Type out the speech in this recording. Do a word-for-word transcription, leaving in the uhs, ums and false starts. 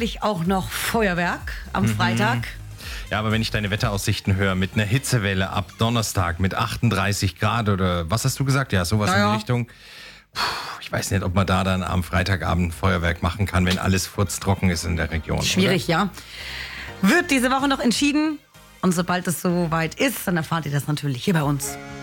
womöglich auch noch Feuerwerk am mhm. Freitag. Ja, aber wenn ich deine Wetteraussichten höre, mit einer Hitzewelle ab Donnerstag mit achtunddreißig Grad oder was hast du gesagt? Ja, sowas naja. in die Richtung. Puh, ich weiß nicht, ob man da dann am Freitagabend Feuerwerk machen kann, wenn alles furztrocken ist in der Region. Schwierig, oder? ja. Wird diese Woche noch entschieden. Und sobald es soweit ist, dann erfahrt ihr das natürlich hier bei uns.